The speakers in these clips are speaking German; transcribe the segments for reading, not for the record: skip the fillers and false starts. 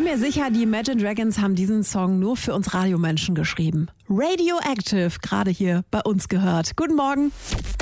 mir sicher, die Imagine Dragons haben diesen Song nur für uns Radiomenschen geschrieben. Radioactive, gerade hier bei uns gehört. Guten Morgen.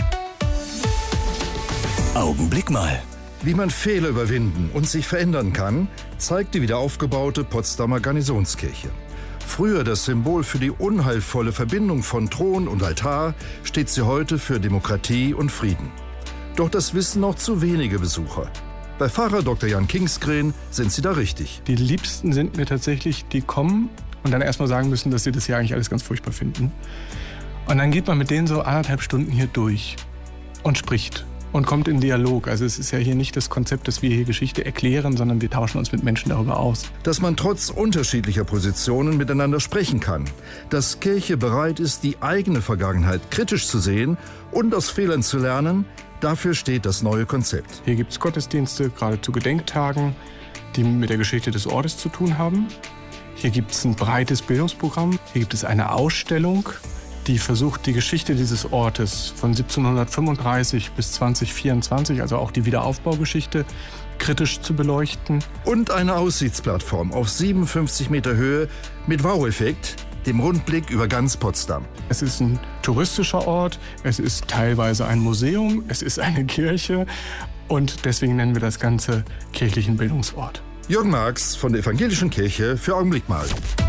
Augenblick mal. Wie man Fehler überwinden und sich verändern kann, zeigt die wiederaufgebaute Potsdamer Garnisonskirche. Früher das Symbol für die unheilvolle Verbindung von Thron und Altar, steht sie heute für Demokratie und Frieden. Doch das wissen noch zu wenige Besucher. Bei Pfarrer Dr. Jan Kingsgren sind sie da richtig. Die Liebsten sind mir tatsächlich, die kommen und dann erstmal sagen müssen, dass sie das ja eigentlich alles ganz furchtbar finden. Und dann geht man mit denen so 1,5 Stunden hier durch und spricht und kommt in Dialog. Also es ist ja hier nicht das Konzept, dass wir hier Geschichte erklären, sondern wir tauschen uns mit Menschen darüber aus. Dass man trotz unterschiedlicher Positionen miteinander sprechen kann. Dass Kirche bereit ist, die eigene Vergangenheit kritisch zu sehen und aus Fehlern zu lernen, dafür steht das neue Konzept. Hier gibt es Gottesdienste, gerade zu Gedenktagen, die mit der Geschichte des Ortes zu tun haben. Hier gibt es ein breites Bildungsprogramm. Hier gibt es eine Ausstellung, die versucht, die Geschichte dieses Ortes von 1735 bis 2024, also auch die Wiederaufbaugeschichte, kritisch zu beleuchten. Und eine Aussichtsplattform auf 57 Meter Höhe mit Wow-Effekt, dem Rundblick über ganz Potsdam. Es ist ein touristischer Ort, es ist teilweise ein Museum, es ist eine Kirche und deswegen nennen wir das Ganze kirchlichen Bildungsort. Jürgen Marx von der Evangelischen Kirche für Augenblick mal.